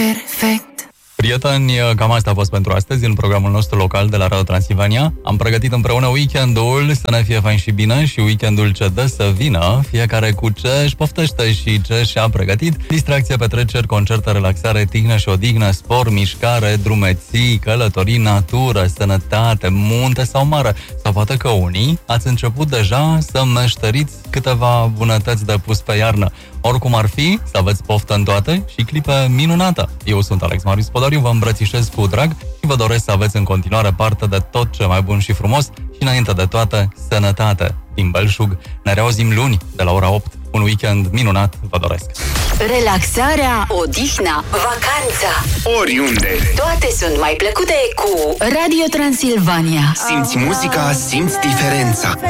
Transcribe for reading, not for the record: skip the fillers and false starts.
perfect. Prieteni, cam asta a fost pentru astăzi în programul nostru local de la Radio Transilvania. Am pregătit împreună weekendul să ne fie fain și bine și weekendul ce dă să vină, fiecare cu ce își poftește și ce și-a pregătit. Distracție, petreceri, concerte, relaxare, tihnă și odihnă, sport, mișcare, drumeții, călătorii, natură, sănătate, munte sau mare. Sau poate că unii ați început deja să meșteriți câteva bunătăți de pus pe iarnă. Oricum ar fi, să aveți poftă în toate și clipe minunată. Eu sunt Alex Marius Podariu, vă îmbrățișez cu drag și vă doresc să aveți în continuare parte de tot ce mai bun și frumos și înainte de toate, sănătate. Din Belșug, ne reauzim luni de la ora 8. Un weekend minunat vă doresc. Relaxarea, odihna, vacanța, oriunde. toate sunt mai plăcute cu Radio Transilvania. Simți muzica, simți diferența.